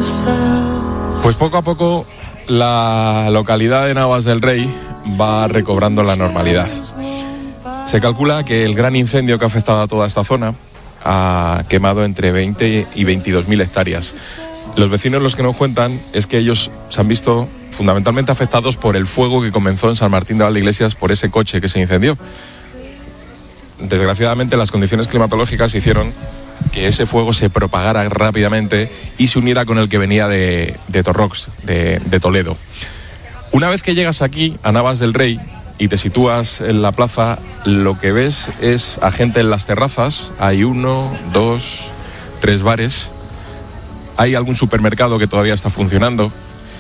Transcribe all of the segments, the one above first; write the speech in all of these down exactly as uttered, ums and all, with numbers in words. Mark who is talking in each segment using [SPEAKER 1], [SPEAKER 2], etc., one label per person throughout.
[SPEAKER 1] Pues poco a poco la localidad de Navas del Rey va recobrando la normalidad. Se calcula que el gran incendio que ha afectado a toda esta zona ha quemado entre veinte y veintidós mil hectáreas. Los vecinos los que nos cuentan es que ellos se han visto fundamentalmente afectados por el fuego que comenzó en San Martín de Valdeiglesias por ese coche que se incendió. Desgraciadamente las condiciones climatológicas hicieron que ese fuego se propagara rápidamente y se uniera con el que venía de, de Torrox, de, de Toledo. Una vez que llegas aquí, a Navas del Rey, y te sitúas en la plaza, lo que ves es a gente en las terrazas. Hay uno, dos, tres bares. Hay algún supermercado que todavía está funcionando.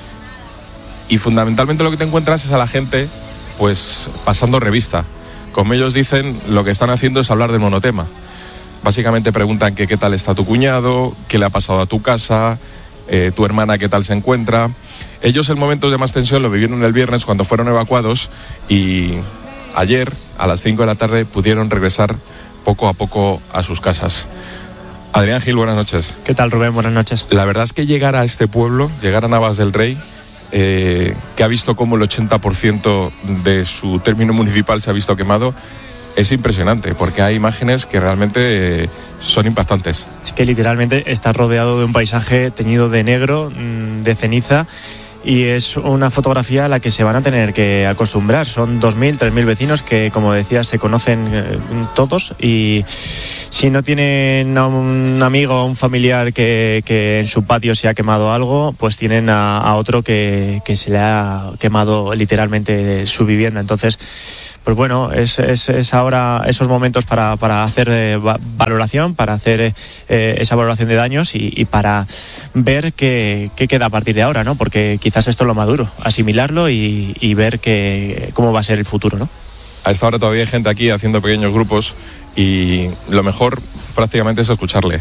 [SPEAKER 1] Y fundamentalmente lo que te encuentras es a la gente, pues, pasando revista. Como ellos dicen, lo que están haciendo es hablar del monotema. Básicamente preguntan que qué tal está tu cuñado, qué le ha pasado a tu casa, eh, tu hermana qué tal se encuentra. Ellos en momentos de más tensión lo vivieron el viernes cuando fueron evacuados y ayer a las cinco de la tarde pudieron regresar poco a poco a sus casas. Adrián Gil, buenas noches.
[SPEAKER 2] ¿Qué tal, Rubén? Buenas noches.
[SPEAKER 1] La verdad es que llegar a este pueblo, llegar a Navas del Rey, eh, que ha visto cómo el ochenta por ciento de su término municipal se ha visto quemado, es impresionante, porque hay imágenes que realmente eh, son impactantes.
[SPEAKER 2] Es que literalmente estás rodeado de un paisaje teñido de negro, de ceniza, y es una fotografía a la que se van a tener que acostumbrar. Son dos mil, tres mil vecinos que, como decías, se conocen eh, todos, y si no tienen a un amigo o un familiar que, que en su patio se ha quemado algo, pues tienen a, a otro que, que se le ha quemado literalmente su vivienda. Entonces, pues bueno, es, es, es ahora esos momentos para, para hacer eh, valoración, para hacer eh, esa valoración de daños y, y para ver qué, qué queda a partir de ahora, ¿no? Porque quizás esto es lo maduro, asimilarlo y, y ver que, cómo va a ser el futuro, ¿no?
[SPEAKER 1] A esta hora todavía hay gente aquí haciendo pequeños grupos y lo mejor prácticamente es escucharle.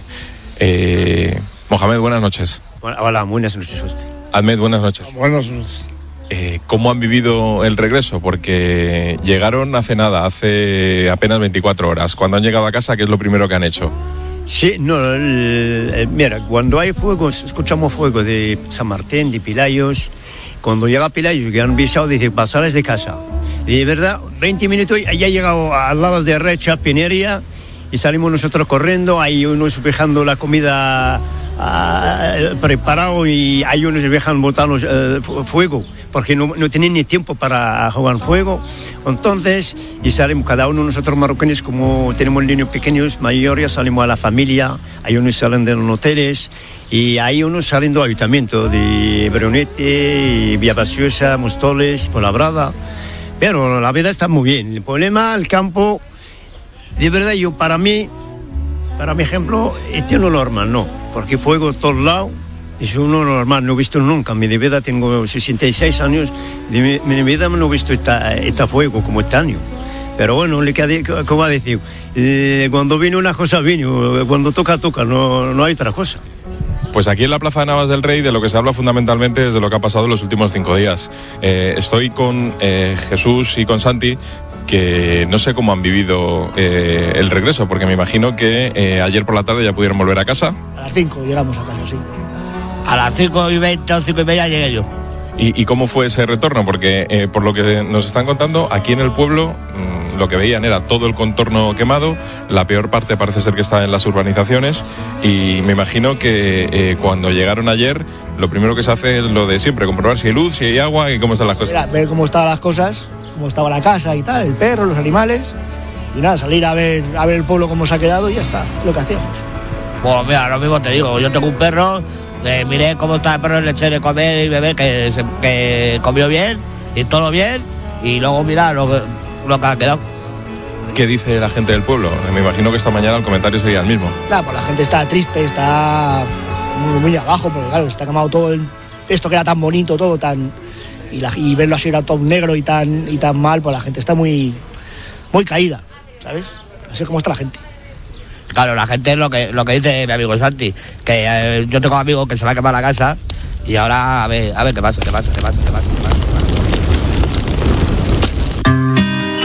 [SPEAKER 1] Eh, Mohamed, buenas noches.
[SPEAKER 3] Hola, buenas noches.
[SPEAKER 1] Ahmed, buenas noches.
[SPEAKER 3] Buenas noches.
[SPEAKER 1] Eh, ¿Cómo han vivido el regreso? Porque llegaron hace nada, hace apenas veinticuatro horas. Cuando han llegado a casa, ¿qué es lo primero que han hecho?
[SPEAKER 3] Sí, no, el, el, mira, cuando hay fuego, escuchamos fuego de San Martín, de Pilayos. Cuando llega Pilayos, que han avisado, dice, pasales de casa. Y de verdad, veinte minutos, ya ha llegado a Navas del Rey, Pinería, y salimos nosotros corriendo, hay unos dejando la comida uh, preparado y hay unos que dejan botar uh, fuego, porque no, no tienen ni tiempo para jugar fuego. Entonces, y salimos cada uno de nosotros marroquíes, como tenemos niños pequeños, mayores, salimos a la familia, hay unos que salen de los hoteles, y hay unos saliendo del ayuntamiento de Brunete, Vía Paciosa, Mostoles, Fuenlabrada. Pero la vida está muy bien. El problema, el campo, de verdad, yo para mí, para mi ejemplo, este no es normal, no, porque fuego a todos lados. Es uno normal, no he visto nunca. En mi vida tengo sesenta y seis años, de mi, mi vida no he visto este, este fuego como este año. Pero bueno, ¿cómo va a decir? Eh, cuando viene una cosa, viene. Cuando toca, toca. No, no hay otra cosa.
[SPEAKER 1] Pues aquí en la Plaza de Navas del Rey de lo que se habla fundamentalmente es de lo que ha pasado en los últimos cinco días. Eh, estoy con eh, Jesús y con Santi, que no sé cómo han vivido eh, el regreso, porque me imagino que eh, ayer por la tarde ya pudieron volver a casa.
[SPEAKER 4] A las cinco llegamos a casa, sí.
[SPEAKER 5] A las cinco y veinte o cinco y media llegué yo.
[SPEAKER 1] ¿Y, y cómo fue ese retorno? Porque eh, por lo que nos están contando, aquí en el pueblo mmm, lo que veían era todo el contorno quemado, la peor parte parece ser que está en las urbanizaciones, y me imagino que eh, cuando llegaron ayer, lo primero que se hace es lo de siempre, comprobar si hay luz, si hay agua y cómo están las cosas.
[SPEAKER 4] Mira, ver cómo estaban las cosas, cómo estaba la casa y tal, el perro, los animales, y nada, salir a ver, a ver el pueblo cómo se ha quedado y ya está, lo que hacíamos.
[SPEAKER 5] Pues mira, lo mismo te digo, yo tengo un perro, eh, miré cómo está el perro, le eché de comer y beber, que, se, que comió bien y todo bien, y luego mira lo que, lo que ha quedado.
[SPEAKER 1] ¿Qué dice la gente del pueblo? Me imagino que esta mañana el comentario sería el mismo.
[SPEAKER 4] Claro, pues la gente está triste, está muy, muy abajo, porque claro, está quemado todo el, esto que era tan bonito, todo tan... Y, la, y verlo así era todo negro y tan, y tan mal, pues la gente está muy, muy caída, ¿sabes? Así es como está la gente.
[SPEAKER 5] Claro, la gente es lo que, lo que dice mi amigo Santi, que eh, yo tengo amigos que se van a quemar la casa y ahora a ver, a ver qué pasa, qué pasa, qué pasa, qué pasa, qué pasa.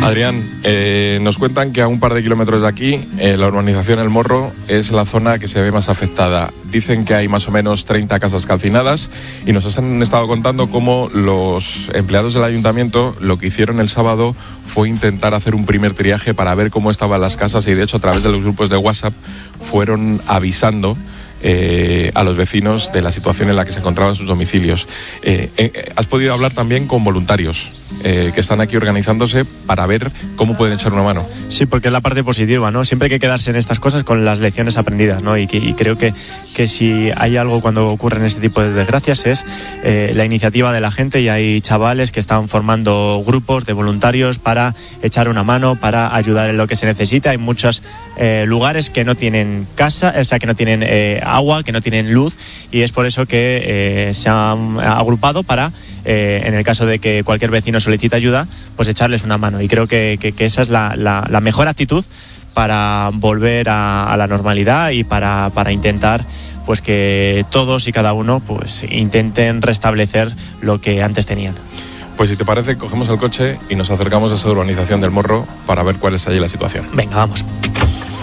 [SPEAKER 1] Adrián, eh, nos cuentan que a un par de kilómetros de aquí, eh, la urbanización El Morro es la zona que se ve más afectada. Dicen que hay más o menos treinta casas calcinadas y nos han estado contando cómo los empleados del ayuntamiento lo que hicieron el sábado fue intentar hacer un primer triaje para ver cómo estaban las casas y de hecho a través de los grupos de WhatsApp fueron avisando Eh, a los vecinos de la situación en la que se encontraban sus domicilios. Eh, eh, has podido hablar también con voluntarios eh, que están aquí organizándose para ver cómo pueden echar una mano.
[SPEAKER 2] Sí, porque es la parte positiva, ¿no? Siempre hay que quedarse en estas cosas con las lecciones aprendidas, ¿no? Y, que, y creo que, que si hay algo cuando ocurren este tipo de desgracias es eh, la iniciativa de la gente, y hay chavales que están formando grupos de voluntarios para echar una mano, para ayudar en lo que se necesita. Hay muchos eh, lugares que no tienen casa, o sea, que no tienen eh, agua, que no tienen luz, y es por eso que eh, se han agrupado para, eh, en el caso de que cualquier vecino solicite ayuda, pues echarles una mano. Y creo que, que, que esa es la, la, la mejor actitud para volver a, a la normalidad y para, para intentar pues que todos y cada uno pues intenten restablecer lo que antes tenían.
[SPEAKER 1] Pues si te parece, cogemos el coche y nos acercamos a esa urbanización del Morro para ver cuál es allí la situación.
[SPEAKER 2] Venga, vamos.